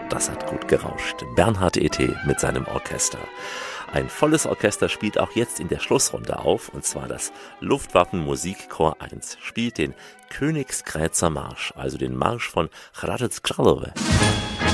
das hat gut gerauscht. Bernhard E.T. mit seinem Orchester. Ein volles Orchester spielt auch jetzt in der Schlussrunde auf, und zwar das Luftwaffen Musikchor 1 spielt den Königsgrätzer Marsch, also den Marsch von Hradec Králové.